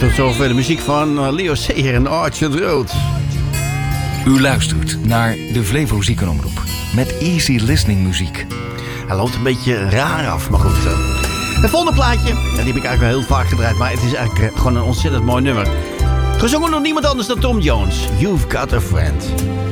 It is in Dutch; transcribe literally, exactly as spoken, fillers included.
tot zover de muziek van Leo Sayer en Archer Road. U luistert naar de Flevo Ziekenomroep met easy listening muziek. Hij loopt een beetje raar af, maar goed. Het volgende plaatje, en die heb ik eigenlijk wel heel vaak gedraaid, maar het is eigenlijk gewoon een ontzettend mooi nummer. Gezongen door niemand anders dan Tom Jones. You've Got a Friend.